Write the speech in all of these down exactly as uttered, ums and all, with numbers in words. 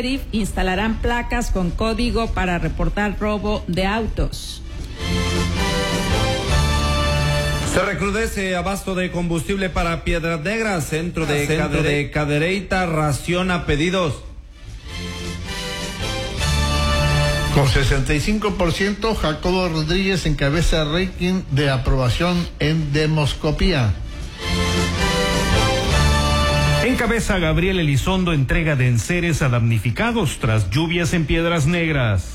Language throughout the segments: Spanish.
instalarán placas con código para reportar robo de autos. Se recrudece abasto de combustible para Piedras Negras. Centro de, Centro Cadere... de Cadereyta raciona pedidos. Con sesenta y cinco por ciento, Jacobo Rodríguez encabeza el ranking de aprobación en demoscopía. Encabeza Gabriel Elizondo entrega de enseres a damnificados tras lluvias en Piedras Negras.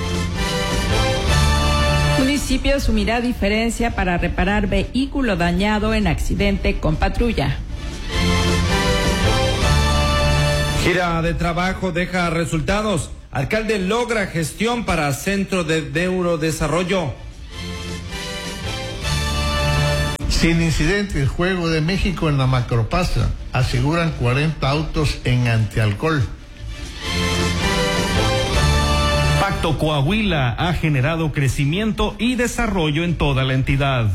Municipio asumirá diferencia para reparar vehículo dañado en accidente con patrulla. Gira de trabajo deja resultados. Alcalde logra gestión para Centro de Neurodesarrollo. Sin incidente, el Juego de México en la Macroplaza. Aseguran cuarenta autos en antialcohol. Pacto Coahuila ha generado crecimiento y desarrollo en toda la entidad.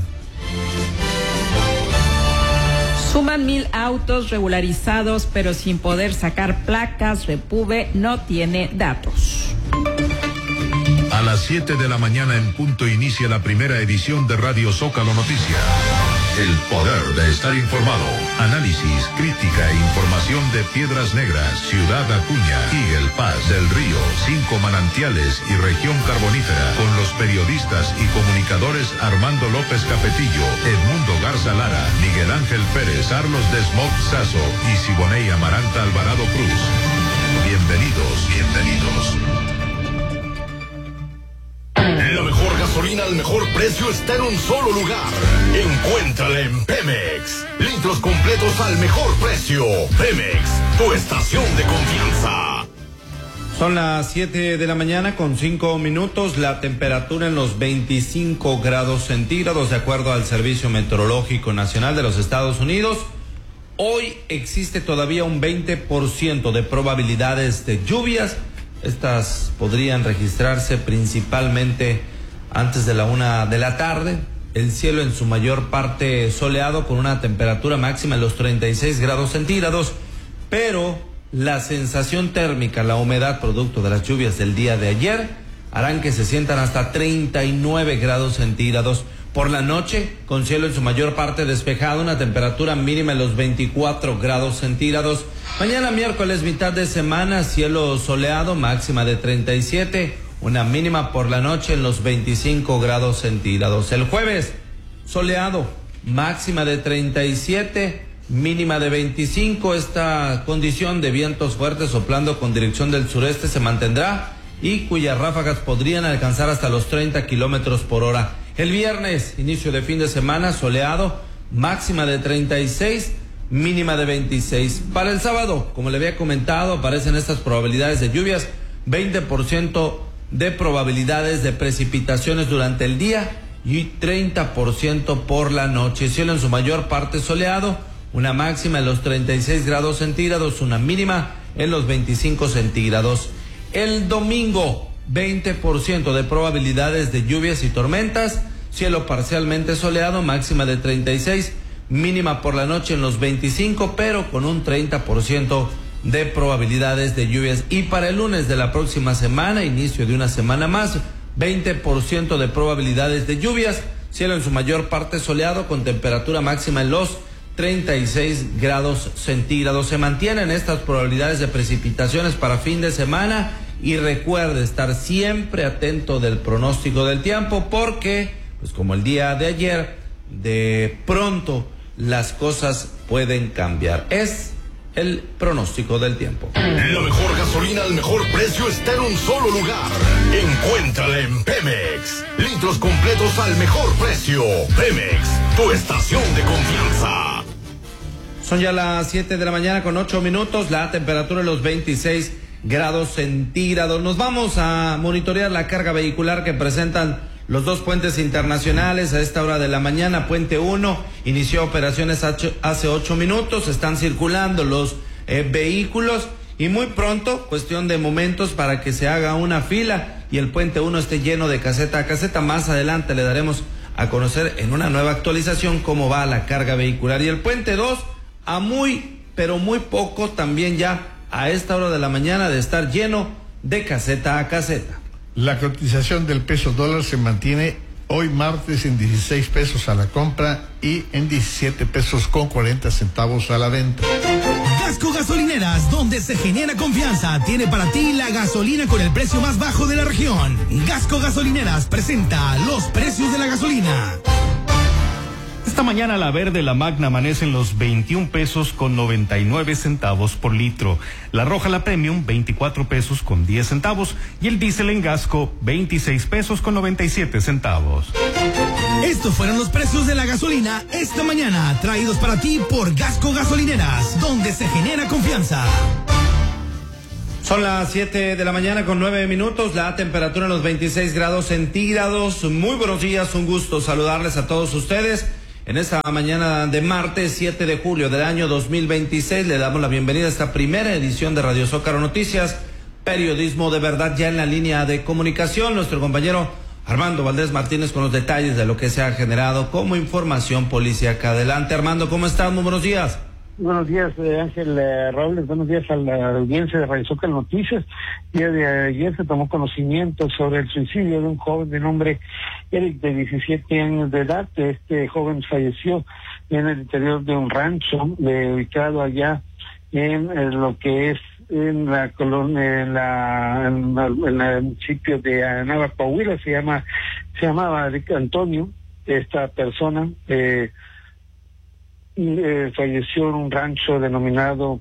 Suman mil autos regularizados, pero sin poder sacar placas. Repube no tiene datos. A las siete de la mañana en punto inicia la primera edición de Radio Zócalo Noticias. El poder de estar informado. Análisis, crítica e información de Piedras Negras, Ciudad Acuña, Miguel Paz, del Río, Cinco Manantiales y Región Carbonífera. Con los periodistas y comunicadores Armando López Capetillo, Edmundo Garza Lara, Miguel Ángel Pérez, Carlos Desmog Sazo y Siboney Amaranta Alvarado Cruz. Bienvenidos, bienvenidos. La mejor gasolina al mejor precio está en un solo lugar. Encuéntrala en Pemex. Litros completos al mejor precio. Pemex, tu estación de confianza. Son las siete de la mañana con cinco minutos. La temperatura en los veinticinco grados centígrados, de acuerdo al Servicio Meteorológico Nacional de los Estados Unidos. Hoy existe todavía un veinte por ciento de probabilidades de lluvias. Estas podrían registrarse principalmente antes de la una de la tarde. El cielo en su mayor parte soleado con una temperatura máxima en los treinta y seis grados centígrados, pero la sensación térmica, la humedad producto de las lluvias del día de ayer harán que se sientan hasta treinta y nueve grados centígrados. Por la noche, con cielo en su mayor parte despejado, una temperatura mínima en los veinticuatro grados centígrados. Mañana miércoles, mitad de semana, cielo soleado, máxima de treinta y siete, una mínima por la noche en los veinticinco grados centígrados. El jueves, soleado, máxima de treinta y siete, mínima de veinticinco. Esta condición de vientos fuertes soplando con dirección del sureste se mantendrá y cuyas ráfagas podrían alcanzar hasta los treinta kilómetros por hora. El viernes, inicio de fin de semana, soleado, máxima de treinta y seis, mínima de veintiséis. Para el sábado, como le había comentado, aparecen estas probabilidades de lluvias, veinte por ciento de probabilidades de precipitaciones durante el día y treinta por ciento por la noche. Cielo en su mayor parte soleado, una máxima en los treinta y seis grados centígrados, una mínima en los veinticinco centígrados. El domingo, veinte por ciento de probabilidades de lluvias y tormentas, cielo parcialmente soleado, máxima de treinta y seis, mínima por la noche en los veinticinco, pero con un treinta por ciento de probabilidades de lluvias. Y para el lunes de la próxima semana, inicio de una semana más, veinte por ciento de probabilidades de lluvias, cielo en su mayor parte soleado, con temperatura máxima en los treinta y seis grados centígrados. Se mantienen estas probabilidades de precipitaciones para fin de semana. Y recuerde estar siempre atento del pronóstico del tiempo, porque, pues como el día de ayer, de pronto las cosas pueden cambiar. Es el pronóstico del tiempo. La mejor gasolina al mejor precio está en un solo lugar. Encuéntrala en Pemex. Litros completos al mejor precio. Pemex, tu estación de confianza. Son ya las siete de la mañana con ocho minutos. La temperatura en los veintiséis grados centígrados. Nos vamos a monitorear la carga vehicular que presentan los dos puentes internacionales a esta hora de la mañana. Puente uno inició operaciones hace ocho minutos, están circulando los eh, vehículos y muy pronto, cuestión de momentos para que se haga una fila y el puente uno esté lleno de caseta a caseta. Más adelante le daremos a conocer en una nueva actualización cómo va la carga vehicular. Y el puente dos a muy, pero muy poco también ya a esta hora de la mañana de estar lleno de caseta a caseta. La cotización del peso dólar se mantiene hoy martes en dieciséis pesos a la compra y en diecisiete pesos con cuarenta centavos a la venta. Gasco Gasolineras, donde se genera confianza, tiene para ti la gasolina con el precio más bajo de la región. Gasco Gasolineras presenta los precios de la gasolina. Esta mañana la verde, la magna, amanece en los veintiún pesos con noventa y nueve centavos por litro. La roja, la premium, veinticuatro pesos con diez centavos. Y el diésel en Gasco, veintiséis pesos con noventa y siete centavos. Estos fueron los precios de la gasolina esta mañana, traídos para ti por Gasco Gasolineras, donde se genera confianza. Son las siete de la mañana con nueve minutos, la temperatura en los veintiséis grados centígrados. Muy buenos días, un gusto saludarles a todos ustedes. En esta mañana de martes siete de julio del año dos mil veintiséis le damos la bienvenida a esta primera edición de Radio Zócalo Noticias, periodismo de verdad. Ya en la línea de comunicación, nuestro compañero Armando Valdés Martínez con los detalles de lo que se ha generado como información policíaca. Adelante, Armando, ¿cómo estás? Muy buenos días. Buenos días, eh, Ángel eh, Robles, buenos días a la audiencia de Radio Zócalo Noticias. El día de ayer se tomó conocimiento sobre el suicidio de un joven de nombre Eric, de diecisiete años de edad. Este joven falleció en el interior de un rancho de, ubicado allá en, en lo que es en la colonia, en la, en, la, en el municipio de Anáhuac, Coahuila. Se llama, se llamaba Antonio, esta persona, eh, Eh, falleció en un rancho denominado,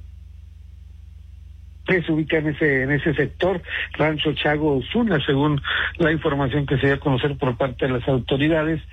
que se ubica en ese en ese sector, Rancho Chago Osuna, según la información que se dio a conocer por parte de las autoridades.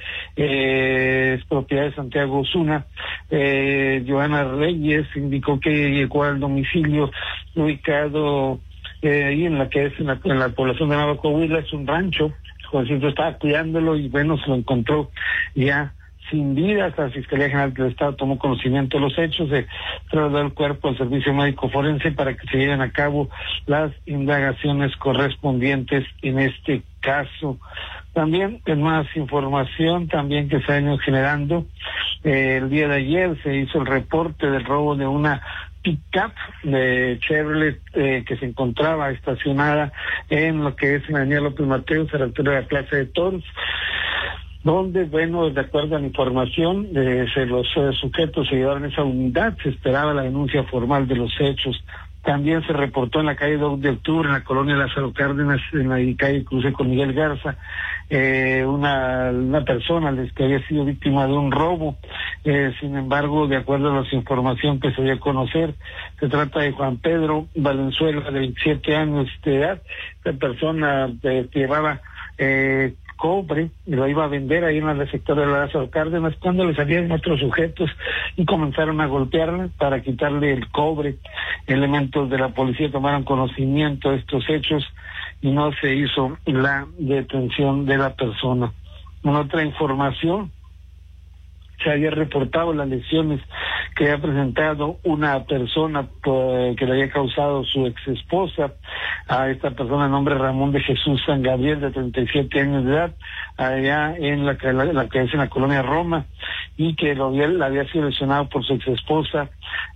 Eh, es propiedad de Santiago Osuna. eh, Joana Reyes indicó que llegó al domicilio ubicado eh, ahí en la que es en la, en la población de Anáhuac, Coahuila. Es un rancho, Juancito estaba cuidándolo y bueno, se lo encontró ya sin vida. Hasta la Fiscalía General del Estado tomó conocimiento de los hechos, se trasladó el cuerpo al Servicio Médico Forense para que se lleven a cabo las indagaciones correspondientes en este caso. También, en más información también que se ha ido generando, eh, el día de ayer se hizo el reporte del robo de una pick-up de Chevrolet eh, que se encontraba estacionada en lo que es la avenida López Mateos, a la altura de la Plaza de Toros, donde, bueno, de acuerdo a la información, eh, se los eh, sujetos se llevaron esa unidad, se esperaba la denuncia formal de los hechos. También se reportó en la calle dos de octubre, en la colonia Lázaro Cárdenas, en la calle Cruce con Miguel Garza, eh, una, una persona que había sido víctima de un robo. Eh, sin embargo, de acuerdo a la información que se dio a conocer, se trata de Juan Pedro Valenzuela, de veintisiete años de edad. Esta persona eh, llevaba eh, cobre y lo iba a vender ahí en el sector de la Lázaro Cárdenas, cuando le salieron otros sujetos y comenzaron a golpearle para quitarle el cobre. Elementos de la policía tomaron conocimiento de estos hechos y no se hizo la detención de la persona. En otra información, se había reportado las lesiones que ha presentado una persona pues, que le había causado su ex esposa a esta persona de nombre Ramón de Jesús San Gabriel, de treinta y siete años de edad, allá en la que la, la que es en la colonia Roma, y que lo había, la había sido lesionado por su ex esposa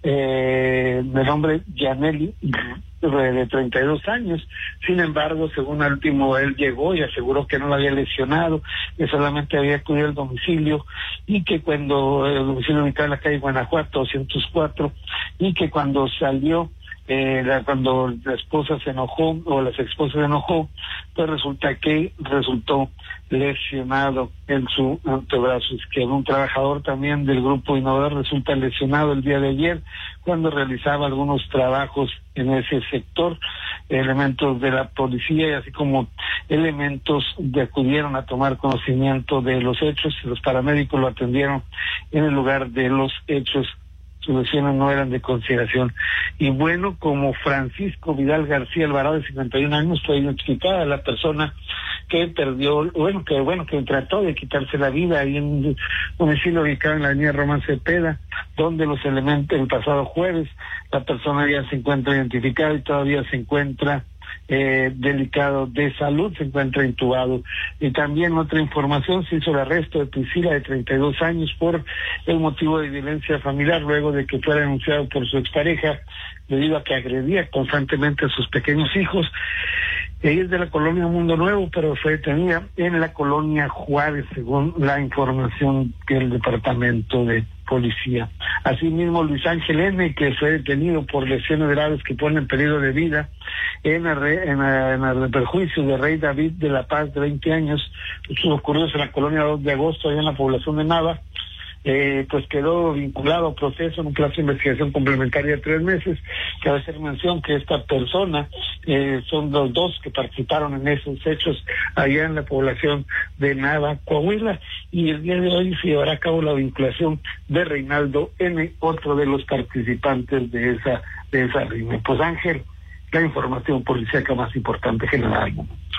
eh, de nombre Yaneli, de treinta y dos años. Sin embargo, según el último, él llegó y aseguró que no la había lesionado, que solamente había acudido al domicilio, y que cuando el domicilio ubicado en la calle Guanajuato doscientos cuatro, y que cuando salió, eh, la, cuando la esposa se enojó, o la esposa se enojó, pues resulta que resultó lesionado en su antebrazo izquierdo. Un trabajador también del grupo Innovador resulta lesionado el día de ayer cuando realizaba algunos trabajos en ese sector. Elementos de la policía y así como elementos de acudieron a tomar conocimiento de los hechos, y los paramédicos lo atendieron en el lugar de los hechos. Sus lesiones no eran de consideración. Y bueno, como Francisco Vidal García Alvarado, de cincuenta y un años, fue identificada la persona que perdió, bueno, que bueno, que trató de quitarse la vida ahí en un domicilio ubicado en la avenida Román Cepeda, donde los elementos, el pasado jueves, la persona ya se encuentra identificada y todavía se encuentra eh, delicado de salud, se encuentra intubado. Y también otra información, se hizo el arresto de Priscila, de treinta y dos años, por el motivo de violencia familiar, luego de que fuera denunciado por su expareja, debido a que agredía constantemente a sus pequeños hijos. Ella es de la colonia Mundo Nuevo, pero fue detenida en la colonia Juárez, según la información del Departamento de Policía. Asimismo, Luis Ángel N., que fue detenido por lesiones graves que ponen en peligro de vida en el, en, el, en el perjuicio de Rey David de la Paz, de veinte años, ocurridos en la colonia dos de agosto, allá en la población de Nava. Eh, pues quedó vinculado a proceso en un plazo de investigación complementaria de tres meses. Cabe hacer mención que esta persona eh, son los dos que participaron en esos hechos allá en la población de Nava, Coahuila, y el día de hoy se llevará a cabo la vinculación de Reinaldo N., otro de los participantes de esa de esa riña. Pues Ángel, la información policíaca más importante general.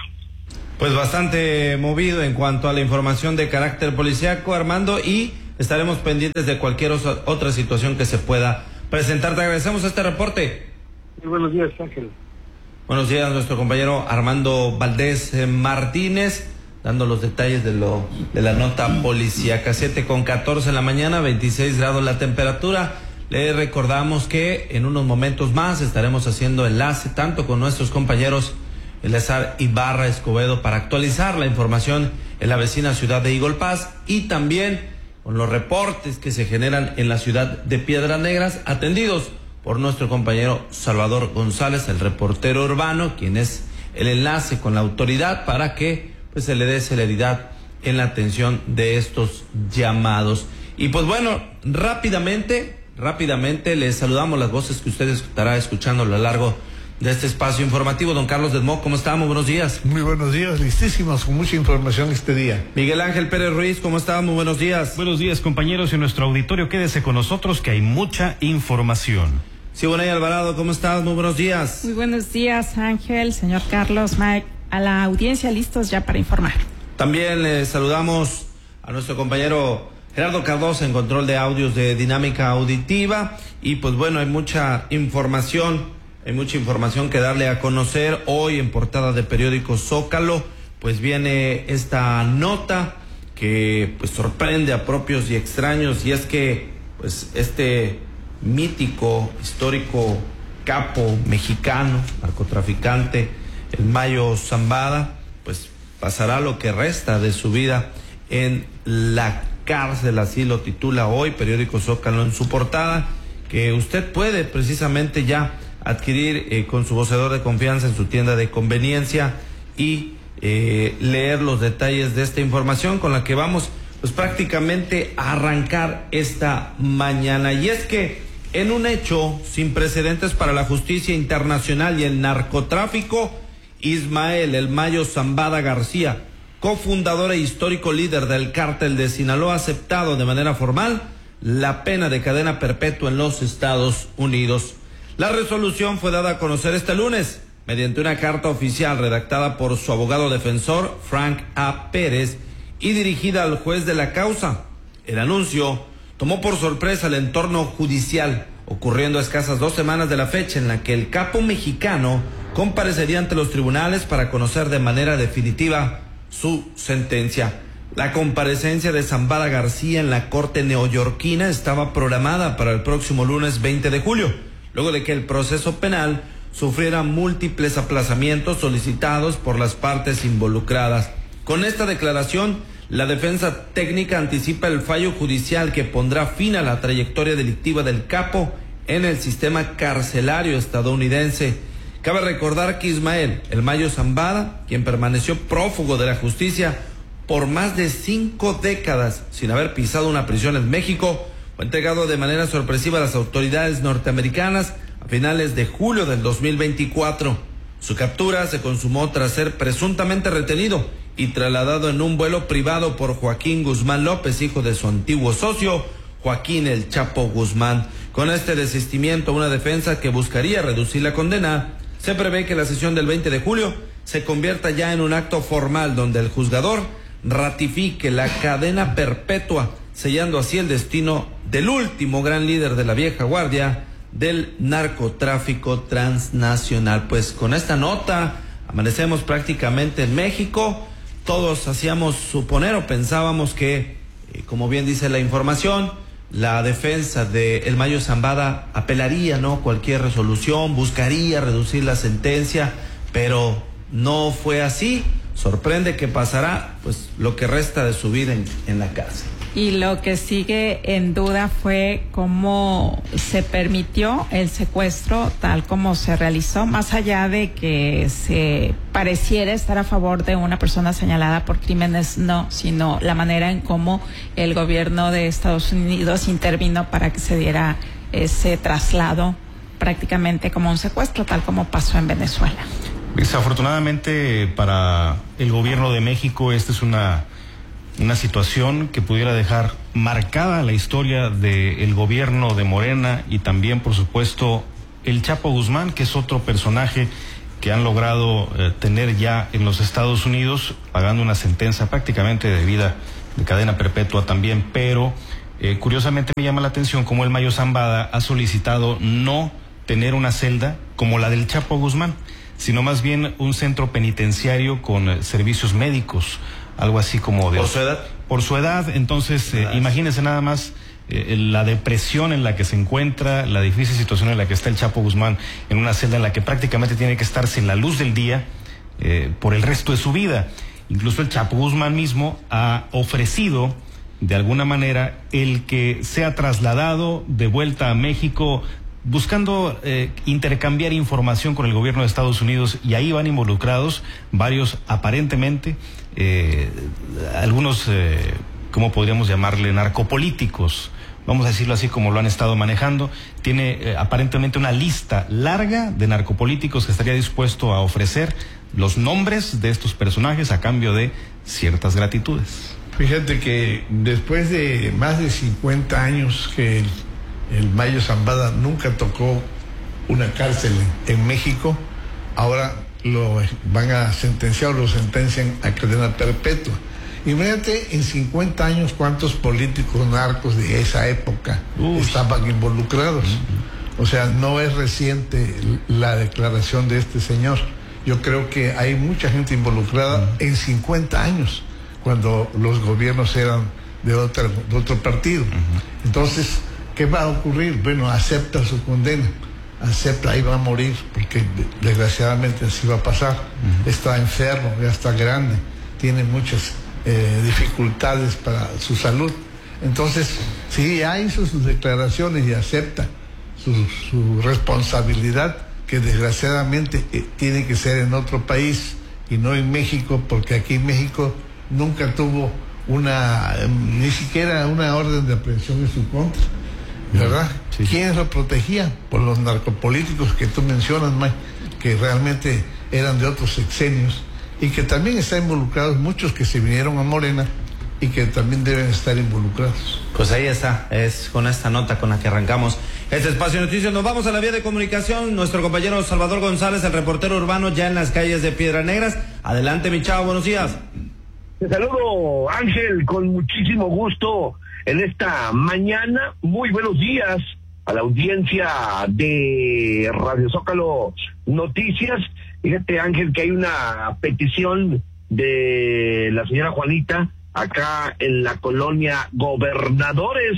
Pues bastante movido en cuanto a la información de carácter policíaco, Armando, y estaremos pendientes de cualquier otra situación que se pueda presentar. Te agradecemos este reporte. Muy buenos días, Ángel. Buenos días, nuestro compañero Armando Valdés Martínez, dando los detalles de lo de la nota policíaca. Siete con catorce en la mañana, veintiséis grados la temperatura. Le recordamos que en unos momentos más estaremos haciendo enlace tanto con nuestros compañeros Eleazar Ibarra Escobedo para actualizar la información en la vecina ciudad de Eagle Pass, y también con los reportes que se generan en la ciudad de Piedras Negras, atendidos por nuestro compañero Salvador González, el reportero urbano, quien es el enlace con la autoridad para que pues se le dé celeridad en la atención de estos llamados. Y pues bueno, rápidamente, rápidamente les saludamos las voces que usted estará escuchando a lo largo de este espacio informativo. Don Carlos Desmo, ¿cómo estamos? Buenos días. Muy buenos días, listísimos, con mucha información este día. Miguel Ángel Pérez Ruiz, ¿cómo estamos? Muy buenos días. Buenos días, compañeros, y en nuestro auditorio quédese con nosotros que hay mucha información. Siboney Alvarado, ¿cómo estás? Muy buenos días. Muy buenos días, Ángel, señor Carlos, Mike, a la audiencia, listos ya para informar. También le saludamos a nuestro compañero Gerardo Cardoso en control de audios de Dinámica Auditiva, y pues bueno, hay mucha información. Hay mucha información que darle a conocer. Hoy en portada de periódico Zócalo, pues viene esta nota que pues sorprende a propios y extraños, y es que pues este mítico, histórico capo mexicano, narcotraficante, el Mayo Zambada, pues pasará lo que resta de su vida en la cárcel, así lo titula hoy periódico Zócalo en su portada, que usted puede precisamente ya adquirir eh, con su voceador de confianza en su tienda de conveniencia, y eh, leer los detalles de esta información con la que vamos pues prácticamente a arrancar esta mañana. Y es que en un hecho sin precedentes para la justicia internacional y el narcotráfico, Ismael El Mayo Zambada García, cofundador e histórico líder del cártel de Sinaloa, ha aceptado de manera formal la pena de cadena perpetua en los Estados Unidos. La resolución fue dada a conocer este lunes mediante una carta oficial redactada por su abogado defensor, Frank A. Pérez, y dirigida al juez de la causa. El anuncio tomó por sorpresa el entorno judicial, ocurriendo a escasas dos semanas de la fecha en la que el capo mexicano comparecería ante los tribunales para conocer de manera definitiva su sentencia. La comparecencia de Zambada García en la corte neoyorquina estaba programada para el próximo lunes veinte de julio. Luego de que el proceso penal sufriera múltiples aplazamientos solicitados por las partes involucradas. Con esta declaración, la defensa técnica anticipa el fallo judicial que pondrá fin a la trayectoria delictiva del capo en el sistema carcelario estadounidense. Cabe recordar que Ismael El Mayo Zambada, quien permaneció prófugo de la justicia por más de cinco décadas sin haber pisado una prisión en México, fue entregado de manera sorpresiva a las autoridades norteamericanas a finales de julio del dos mil veinticuatro. Su captura se consumó tras ser presuntamente retenido y trasladado en un vuelo privado por Joaquín Guzmán López, hijo de su antiguo socio, Joaquín El Chapo Guzmán. Con este desistimiento a una defensa que buscaría reducir la condena, se prevé que la sesión del veinte de julio se convierta ya en un acto formal donde el juzgador ratifique la cadena perpetua, sellando así el destino del último gran líder de la vieja guardia del narcotráfico transnacional. Pues con esta nota amanecemos prácticamente en México. Todos hacíamos suponer o pensábamos que, eh, como bien dice la información, la defensa de El Mayo Zambada apelaría, ¿no?, cualquier resolución, buscaría reducir la sentencia, pero no fue así. Sorprende que pasará pues lo que resta de su vida en, en la cárcel. Y lo que sigue en duda fue cómo se permitió el secuestro tal como se realizó, más allá de que se pareciera estar a favor de una persona señalada por crímenes, no, sino la manera en cómo el gobierno de Estados Unidos intervino para que se diera ese traslado prácticamente como un secuestro, tal como pasó en Venezuela. Desafortunadamente para el gobierno de México esta es una una situación que pudiera dejar marcada la historia del gobierno de Morena y también, por supuesto, el Chapo Guzmán, que es otro personaje que han logrado eh, tener ya en los Estados Unidos, pagando una sentencia prácticamente de vida, de cadena perpetua también, pero eh, curiosamente me llama la atención cómo el Mayo Zambada ha solicitado no tener una celda como la del Chapo Guzmán, sino más bien un centro penitenciario con eh, servicios médicos, algo así como de... ¿Por su edad? Por su edad, entonces, eh, imagínense nada más eh, la depresión en la que se encuentra, la difícil situación en la que está el Chapo Guzmán, en una celda en la que prácticamente tiene que estar sin la luz del día eh, por el resto de su vida. Incluso el Chapo Guzmán mismo ha ofrecido, de alguna manera, el que sea trasladado de vuelta a México, buscando eh, intercambiar información con el gobierno de Estados Unidos, y ahí van involucrados varios, aparentemente, eh, algunos, eh, ¿cómo podríamos llamarle?, narcopolíticos, vamos a decirlo así como lo han estado manejando. Tiene eh, aparentemente una lista larga de narcopolíticos que estaría dispuesto a ofrecer los nombres de estos personajes a cambio de ciertas gratitudes. Fíjate que después de más de cincuenta años que el El Mayo Zambada nunca tocó una cárcel en México, ahora lo van a sentenciar o lo sentencian a cadena perpetua. Imagínate en cincuenta años cuántos políticos narcos de esa época Uy. estaban involucrados. O sea, no es reciente la declaración de este señor. Yo creo que hay mucha gente involucrada en cincuenta años, cuando los gobiernos eran de otro, de otro partido. Entonces, ¿qué va a ocurrir? Bueno, acepta su condena, acepta, ahí va a morir, porque desgraciadamente así va a pasar. Uh-huh. Está enfermo, ya está grande, tiene muchas eh, dificultades para su salud. Entonces, sí, ya hizo sus declaraciones y acepta su, su responsabilidad, que desgraciadamente eh, tiene que ser en otro país y no en México, porque aquí en México nunca tuvo una, eh, ni siquiera una orden de aprehensión en su contra. ¿Verdad? Sí. ¿Quiénes lo protegían? Por los narcopolíticos que tú mencionas, Mike, que realmente eran de otros sexenios y que también están involucrados muchos que se vinieron a Morena y que también deben estar involucrados. Pues ahí está, es con esta nota con la que arrancamos este espacio de noticias. Nos vamos a la vía de comunicación. Nuestro compañero Salvador González, el reportero urbano, ya en las calles de Piedras Negras. Adelante, mi chavo, buenos días. Te saludo, Ángel, con muchísimo gusto en esta mañana. Muy buenos días a la audiencia de Radio Zócalo Noticias. Fíjate, Ángel, que hay una petición de la señora Juanita acá en la colonia Gobernadores.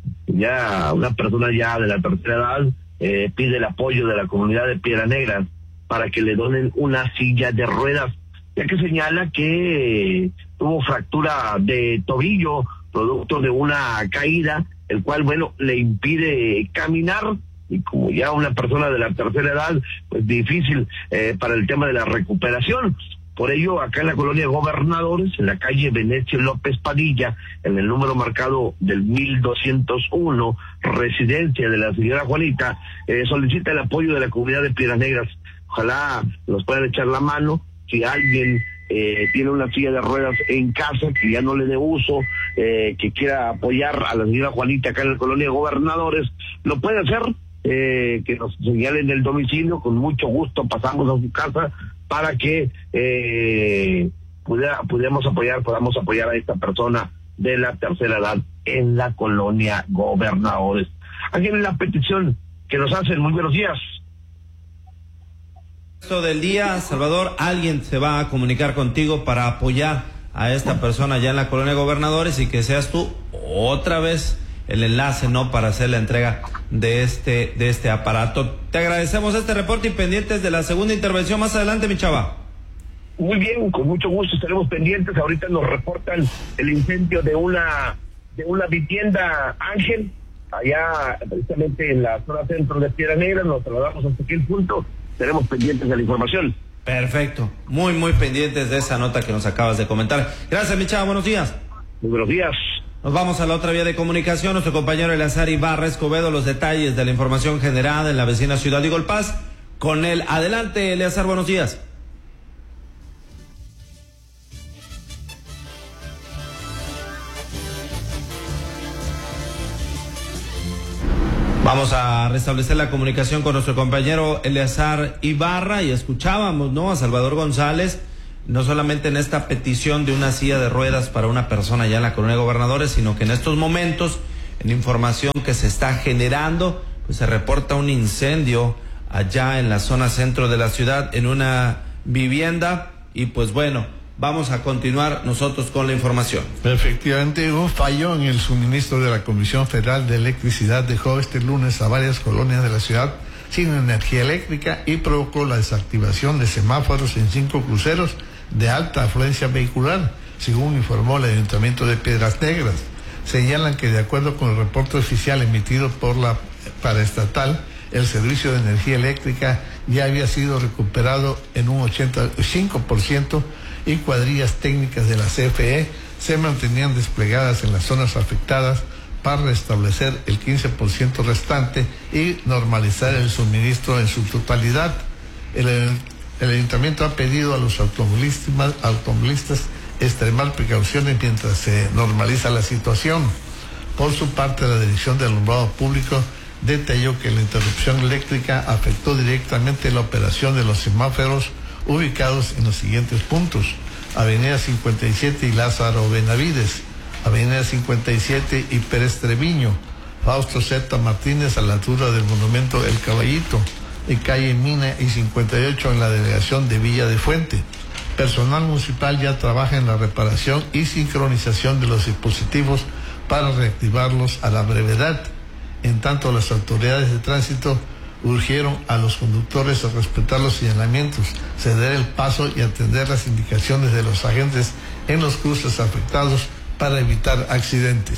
Ya una persona ya de la tercera edad eh, pide el apoyo de la comunidad de Piedras Negras para que le donen una silla de ruedas, ya que señala que tuvo fractura de tobillo producto de una caída, el cual, bueno, le impide caminar, y como ya una persona de la tercera edad, pues difícil eh, para el tema de la recuperación. Por ello, acá en la colonia Gobernadores, en la calle Venecio López Padilla, en el número marcado del mil doscientos uno, residencia de la señora Juanita, eh, solicita el apoyo de la comunidad de Piedras Negras. Ojalá nos puedan echar la mano. Si alguien eh, tiene una silla de ruedas en casa que ya no le dé uso, eh, que quiera apoyar a la señora Juanita acá en la colonia Gobernadores, lo puede hacer, eh, que nos señalen el domicilio, con mucho gusto pasamos a su casa para que eh, pudiera, pudiéramos apoyar, podamos apoyar a esta persona de la tercera edad en la colonia Gobernadores. Aquí en la petición que nos hacen. Muy buenos días. Del día, Salvador, alguien se va a comunicar contigo para apoyar a esta persona allá en la colonia Gobernadores y que seas tú otra vez el enlace, ¿no?, para hacer la entrega de este de este aparato. Te agradecemos este reporte y pendientes de la segunda intervención más adelante, mi chava. Muy bien, con mucho gusto estaremos pendientes. Ahorita nos reportan el incendio de una de una vivienda, Ángel, allá precisamente en la zona centro de Piedra Negra. Nos trasladamos hasta aquel punto. Estaremos pendientes de la información. Perfecto, muy muy pendientes de esa nota que nos acabas de comentar. Gracias, mi chava, buenos días. Muy buenos días. Nos vamos a la otra vía de comunicación. Nuestro compañero Eleazar Ibarra Escobedo, los detalles de la información generada en la vecina ciudad de Golpaz. Con él, adelante, Eleazar, buenos días. Vamos a restablecer la comunicación con nuestro compañero Eleazar Ibarra y escuchábamos, ¿no?, a Salvador González, no solamente en esta petición de una silla de ruedas para una persona allá en la colonia Gobernadores, sino que en estos momentos, en información que se está generando, pues se reporta un incendio allá en la zona centro de la ciudad, en una vivienda, y pues bueno, vamos a continuar nosotros con la información. Efectivamente, hubo fallo en el suministro de la Comisión Federal de Electricidad. Dejó este lunes a varias colonias de la ciudad sin energía eléctrica y provocó la desactivación de semáforos en cinco cruceros de alta afluencia vehicular, según informó el Ayuntamiento de Piedras Negras. Señalan que, de acuerdo con el reporte oficial emitido por la paraestatal, el servicio de energía eléctrica ya había sido recuperado en un ochenta y cinco por ciento y cuadrillas técnicas de la C F E se mantenían desplegadas en las zonas afectadas para restablecer el quince por ciento restante y normalizar el suministro en su totalidad. El, el ayuntamiento ha pedido a los automovilistas, automovilistas extremar precauciones mientras se normaliza la situación. Por su parte, la Dirección de Alumbrado Público detalló que la interrupción eléctrica afectó directamente la operación de los semáforos ubicados en los siguientes puntos: Avenida cincuenta y siete y Lázaro Benavides, Avenida cincuenta y siete y Pérez Treviño, Fausto Z. Martínez a la altura del monumento El Caballito, y calle Mina y cincuenta y ocho en la delegación de Villa de Fuente. Personal municipal ya trabaja en la reparación y sincronización de los dispositivos para reactivarlos a la brevedad. En tanto, las autoridades de tránsito urgieron a los conductores a respetar los señalamientos, ceder el paso y atender las indicaciones de los agentes en los cruces afectados para evitar accidentes.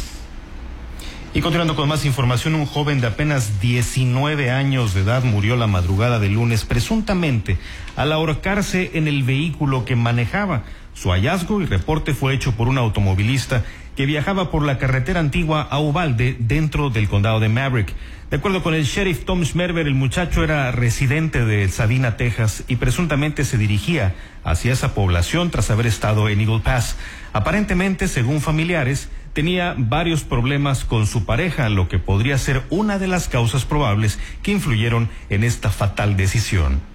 Y continuando con más información, un joven de apenas diecinueve años de edad murió la madrugada del lunes presuntamente al ahorcarse en el vehículo que manejaba. Su hallazgo y reporte fue hecho por un automovilista que viajaba por la carretera antigua a Uvalde, dentro del condado de Maverick. De acuerdo con el sheriff Tom Schmerber, el muchacho era residente de Sabina, Texas, y presuntamente se dirigía hacia esa población tras haber estado en Eagle Pass. Aparentemente, según familiares, tenía varios problemas con su pareja, lo que podría ser una de las causas probables que influyeron en esta fatal decisión.